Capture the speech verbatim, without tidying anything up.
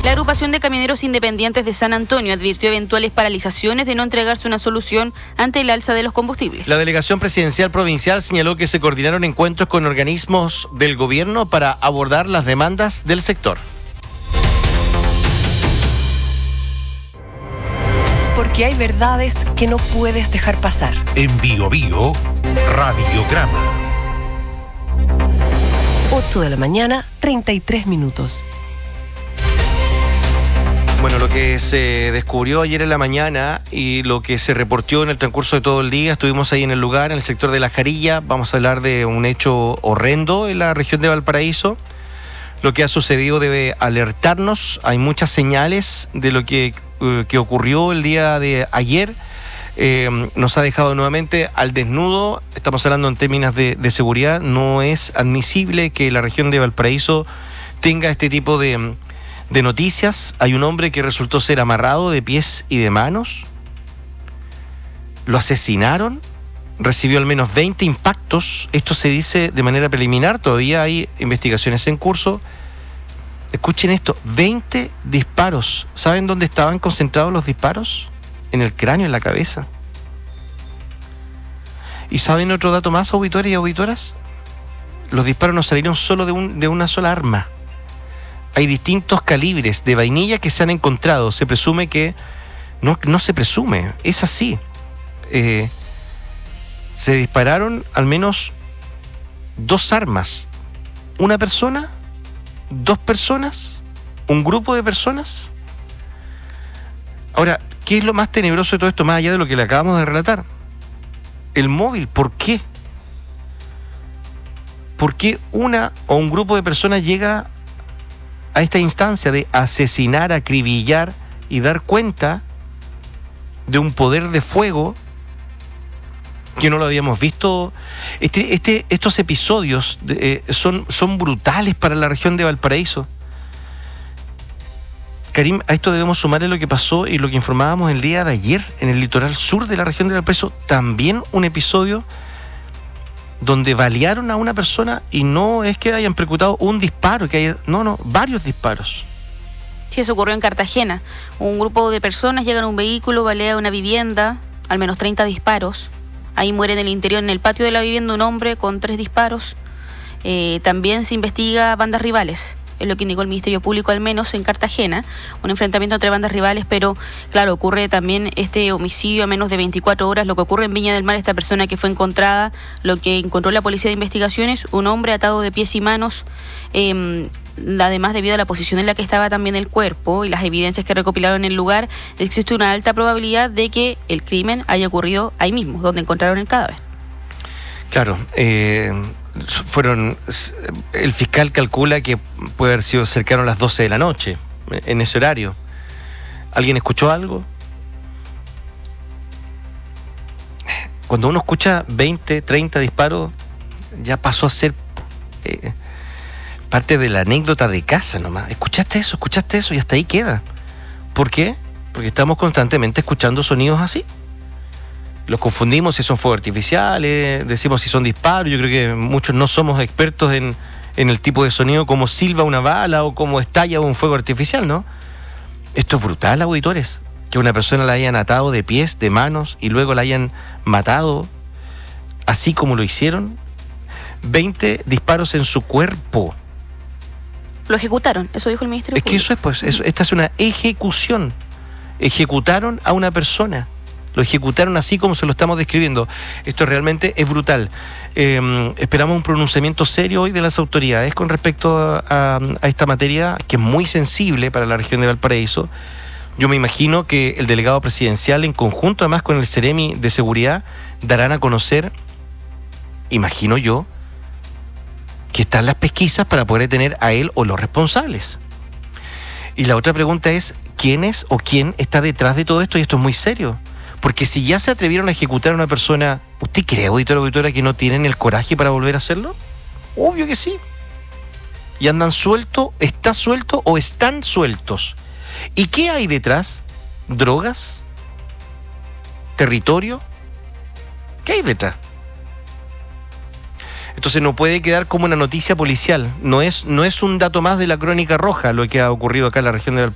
La agrupación de camioneros independientes de San Antonio advirtió eventuales paralizaciones de no entregarse una solución ante el alza de los combustibles. La delegación presidencial provincial señaló que se coordinaron encuentros con organismos del gobierno para abordar las demandas del sector. Porque hay verdades que no puedes dejar pasar. En Bio Bio, Radiograma. ocho de la mañana, treinta y tres minutos. Bueno, lo que se descubrió ayer en la mañana y lo que se reportó en el transcurso de todo el día, estuvimos ahí en el lugar, en el sector de La Jarilla. Vamos a hablar de un hecho horrendo en la región de Valparaíso. Lo que ha sucedido debe alertarnos. Hay muchas señales de lo que, uh, que ocurrió el día de ayer. Eh, nos ha dejado nuevamente al desnudo. Estamos hablando en términos de, de seguridad. No es admisible que la región de Valparaíso tenga este tipo de, de noticias. Hay un hombre que resultó ser amarrado de pies y de manos. Lo asesinaron. Recibió al menos veinte impactos. Esto se dice de manera preliminar. Todavía hay investigaciones en curso. Escuchen esto, veinte disparos. ¿Saben dónde estaban concentrados los disparos? En el cráneo, en la cabeza. ¿Y saben otro dato más, auditores y auditoras? Los disparos no salieron solo de, un, de una sola arma. Hay distintos calibres de vainilla que se han encontrado. Se presume que... No, no se presume, es así. Eh... Se dispararon al menos dos armas. Una persona, dos personas, un grupo de personas. Ahora, ¿qué es lo más tenebroso de todo esto, más allá de lo que le acabamos de relatar? El móvil, ¿por qué? ¿Por qué una o un grupo de personas llega a esta instancia de asesinar, acribillar y dar cuenta de un poder de fuego que no lo habíamos visto? Este, este, estos episodios de, eh, son, son brutales para la región de Valparaíso. Karim, a esto debemos sumarle lo que pasó y lo que informábamos el día de ayer en el litoral sur de la región de Valparaíso. También un episodio donde balearon a una persona y no es que hayan percutado un disparo, que haya, no, no, varios disparos. Sí, eso ocurrió en Cartagena. Un grupo de personas llegan a un vehículo, balea una vivienda, al menos treinta disparos. Ahí muere en el interior, en el patio de la vivienda, un hombre con tres disparos. Eh, también se investiga bandas rivales, es lo que indicó el Ministerio Público, al menos en Cartagena, un enfrentamiento entre bandas rivales, pero claro, ocurre también este homicidio a menos de veinticuatro horas. Lo que ocurre en Viña del Mar, esta persona que fue encontrada, lo que encontró la Policía de Investigaciones, un hombre atado de pies y manos, eh, además debido a la posición en la que estaba también el cuerpo y las evidencias que recopilaron en el lugar, existe una alta probabilidad de que el crimen haya ocurrido ahí mismo, donde encontraron el cadáver. Claro, eh, fueron, el fiscal calcula que puede haber sido cercano a las doce de la noche, en ese horario. ¿Alguien escuchó algo? Cuando uno escucha veinte, treinta disparos, ya pasó a ser... Eh, parte de la anécdota de casa nomás. ¿Escuchaste eso? ¿Escuchaste eso? Y hasta ahí queda. ¿Por qué? Porque estamos constantemente escuchando sonidos así. Los confundimos si son fuegos artificiales, decimos si son disparos. Yo creo que muchos no somos expertos en, en el tipo de sonido, como silba una bala o como estalla un fuego artificial, ¿no? Esto es brutal, auditores. Que una persona la hayan atado de pies, de manos y luego la hayan matado así como lo hicieron. veinte disparos en su cuerpo. Lo ejecutaron, eso dijo el Ministerio Es que eso es, pues, eso, esta es una ejecución. Ejecutaron a una persona. Lo ejecutaron así como se lo estamos describiendo. Esto realmente es brutal. Eh, esperamos un pronunciamiento serio hoy de las autoridades con respecto a, a, a esta materia, que es muy sensible para la región de Valparaíso. Yo me imagino que el delegado presidencial, en conjunto además con el Ceremi de Seguridad, darán a conocer, imagino yo, que están las pesquisas para poder detener a él o los responsables. Y la otra pregunta es, ¿quién es o quién está detrás de todo esto? Y esto es muy serio. Porque si ya se atrevieron a ejecutar a una persona, ¿usted cree, auditor o auditora, que no tienen el coraje para volver a hacerlo? Obvio que sí. Y andan sueltos, está suelto o están sueltos. ¿Y qué hay detrás? ¿Drogas? ¿Territorio? ¿Qué hay detrás? Entonces no puede quedar como una noticia policial. No es, no es un dato más de la crónica roja lo que ha ocurrido acá en la región de Valparaíso.